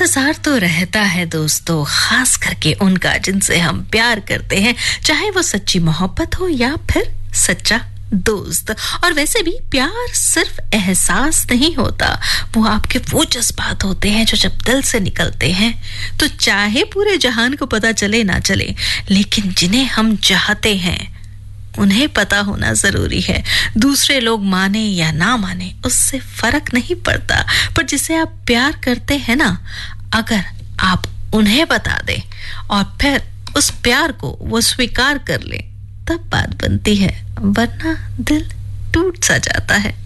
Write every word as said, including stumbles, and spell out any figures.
इंतजार तो रहता है दोस्तों, खास करके उनका जिनसे हम प्यार करते हैं, चाहे वो सच्ची मोहब्बत हो या फिर सच्चा दोस्त। और वैसे भी प्यार सिर्फ एहसास नहीं होता, वो आपके वो जज्बात होते हैं जो जब दिल से निकलते हैं तो चाहे पूरे जहान को पता चले ना चले, लेकिन जिन्हें हम चाहते हैं उन्हें पता होना जरूरी है। दूसरे लोग माने या ना माने उससे फर्क नहीं पड़ता, पर जिसे आप प्यार करते हैं ना, अगर आप उन्हें बता दें और फिर उस प्यार को वो स्वीकार कर ले, तब बात बनती है, वरना दिल टूट सा जाता है।